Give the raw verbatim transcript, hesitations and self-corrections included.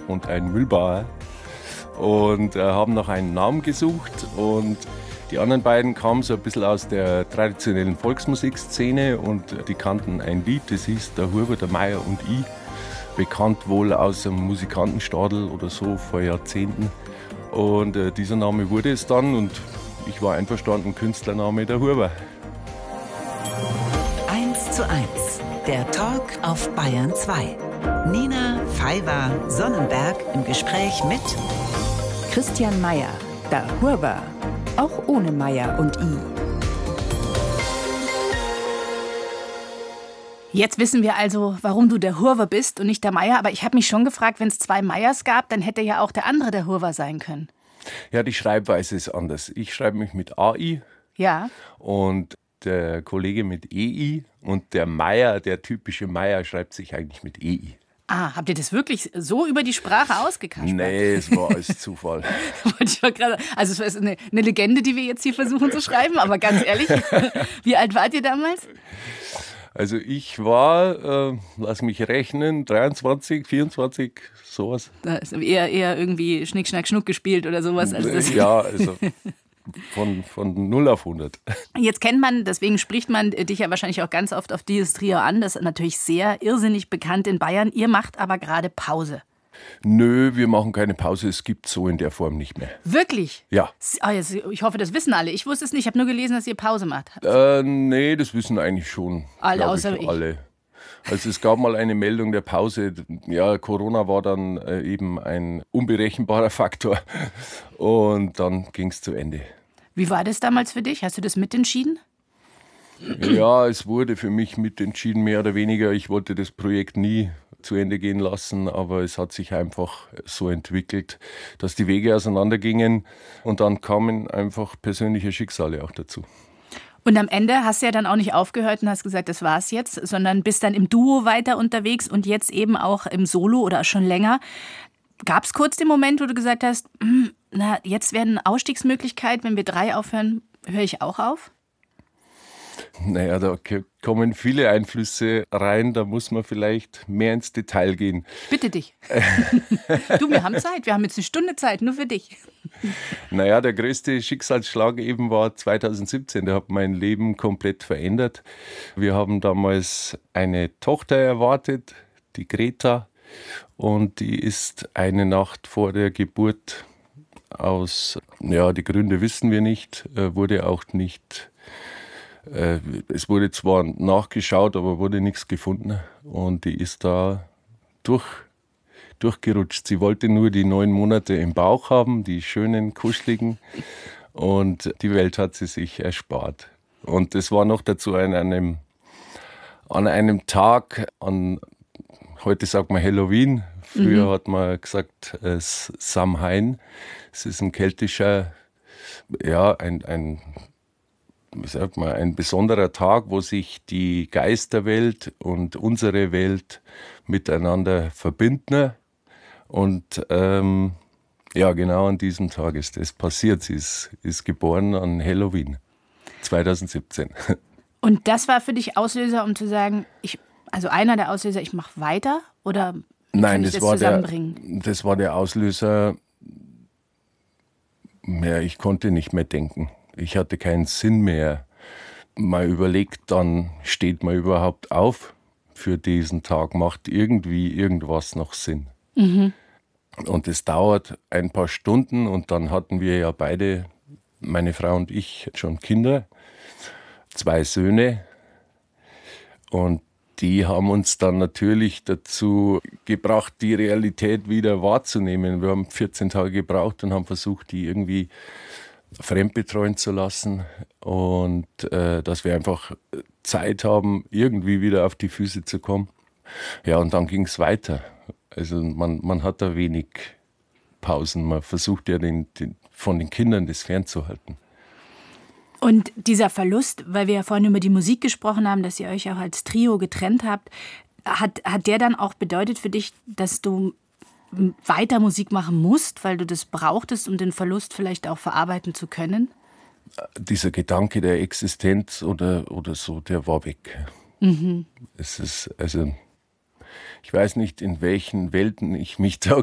und ein Mühlbauer und äh, haben nach einem Namen gesucht und die anderen beiden kamen so ein bisschen aus der traditionellen Volksmusikszene und die kannten ein Lied, das hieß Der Huber, der Meier und ich, bekannt wohl aus dem Musikantenstadel oder so vor Jahrzehnten. Und äh, dieser Name wurde es dann und ich war einverstanden, Künstlername Der Huber. eins zu eins, der Talk auf Bayern zwei. Nina Pfeiffer-Sonnenberg im Gespräch mit Christian Meier, Der Huber, auch ohne Meier und I. Jetzt wissen wir also, warum du der Hurwer bist und nicht der Meier. Aber ich habe mich schon gefragt, wenn es zwei Meiers gab, dann hätte ja auch der andere der Hurwer sein können. Ja, die Schreibweise ist anders. Ich schreibe mich mit A I Ja. und der Kollege mit E I und der Meier, der typische Meier, schreibt sich eigentlich mit E I. Ah, habt ihr das wirklich so über die Sprache ausgekaspert? Nee, es war alles Zufall. Also es ist eine, eine Legende, die wir jetzt hier versuchen zu schreiben, aber ganz ehrlich, wie alt wart ihr damals? Also ich war, äh, lass mich rechnen, dreiundzwanzig, vierundzwanzig, sowas. Da ist eher, eher irgendwie Schnick, Schnack, Schnuck gespielt oder sowas. Also das ja, also von, von null auf hundert. Jetzt kennt man, deswegen spricht man dich ja wahrscheinlich auch ganz oft auf dieses Trio an. Das ist natürlich sehr irrsinnig bekannt in Bayern. Ihr macht aber gerade Pause. Nö, wir machen keine Pause. Es gibt so in der Form nicht mehr. Wirklich? Ja. Oh, jetzt, ich hoffe, das wissen alle. Ich wusste es nicht. Ich habe nur gelesen, dass ihr Pause macht. Äh, nee, das wissen eigentlich schon. Alle außer ich, ich. Alle. Also es gab mal eine Meldung der Pause. Ja, Corona war dann äh, eben ein unberechenbarer Faktor. Und dann ging es zu Ende. Wie war das damals für dich? Hast du das mitentschieden? Ja, es wurde für mich mitentschieden, mehr oder weniger. Ich wollte das Projekt nie zu Ende gehen lassen, aber es hat sich einfach so entwickelt, dass die Wege auseinandergingen und dann kamen einfach persönliche Schicksale auch dazu. Und am Ende hast du ja dann auch nicht aufgehört und hast gesagt, das war's jetzt, sondern bist dann im Duo weiter unterwegs und jetzt eben auch im Solo oder schon länger. Gab es kurz den Moment, wo du gesagt hast, na, jetzt wäre eine Ausstiegsmöglichkeit, wenn wir drei aufhören, höre ich auch auf? Naja, da kommen viele Einflüsse rein, da muss man vielleicht mehr ins Detail gehen. Bitte dich. Du, wir haben Zeit, wir haben jetzt eine Stunde Zeit, nur für dich. Naja, der größte Schicksalsschlag eben war zweitausendsiebzehn, der hat mein Leben komplett verändert. Wir haben damals eine Tochter erwartet, die Greta, und die ist eine Nacht vor der Geburt aus, ja, die Gründe wissen wir nicht, wurde auch nicht... Es wurde zwar nachgeschaut, aber wurde nichts gefunden und die ist da durch, durchgerutscht. Sie wollte nur die neun Monate im Bauch haben, die schönen, kuscheligen, und die Welt hat sie sich erspart. Und das war noch dazu an einem, an einem Tag, an, heute sagt man Halloween, früher mhm. hat man gesagt äh, Samhain. Es ist ein keltischer, ja, ein, ein wie sagt man, ein besonderer Tag, wo sich die Geisterwelt und unsere Welt miteinander verbinden. Und ähm, ja, genau an diesem Tag ist das passiert. Sie ist, ist geboren an Halloween zweitausendsiebzehn. Und das war für dich Auslöser, um zu sagen, ich, also einer der Auslöser, ich mache weiter? Oder Nein, das, das, das war der, zusammenbringen? das war der Auslöser, ja, ich konnte nicht mehr denken. Ich hatte keinen Sinn mehr. Man überlegt, dann steht man überhaupt auf für diesen Tag, macht irgendwie irgendwas noch Sinn. Mhm. Und es dauert ein paar Stunden und dann hatten wir ja beide, meine Frau und ich, schon Kinder, zwei Söhne. Und die haben uns dann natürlich dazu gebracht, die Realität wieder wahrzunehmen. Wir haben vierzehn Tage gebraucht und haben versucht, die irgendwie fremdbetreuen zu lassen und äh, dass wir einfach Zeit haben, irgendwie wieder auf die Füße zu kommen. Ja, und dann ging es weiter. Also man, man hat da wenig Pausen. Man versucht ja den, den, von den Kindern das fernzuhalten. Und dieser Verlust, weil wir ja vorhin über die Musik gesprochen haben, dass ihr euch auch als Trio getrennt habt, hat, hat der dann auch bedeutet für dich, dass du weiter Musik machen musst, weil du das brauchtest, um den Verlust vielleicht auch verarbeiten zu können? Dieser Gedanke der Existenz oder, oder so, der war weg. Mhm. Es ist, also, ich weiß nicht, in welchen Welten ich mich da